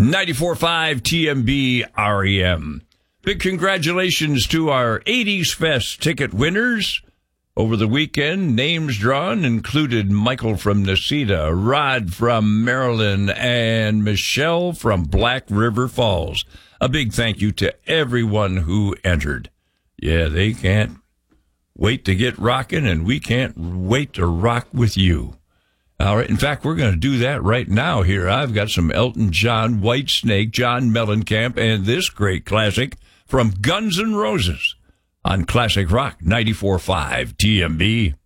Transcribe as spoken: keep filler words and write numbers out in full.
ninety-four point five T M B R E M. Big congratulations to our eighties Fest ticket winners. Over the weekend, names drawn included Michael from Necedah, Rod from Maryland, and Michelle from Black River Falls. A big thank you to everyone who entered. Yeah, they can't wait to get rocking, and we can't wait to rock with you. All right. In fact, we're going to do that right now here. I've got some Elton John, Whitesnake, John Mellencamp, and this great classic from Guns N' Roses on Classic Rock ninety-four point five T M B.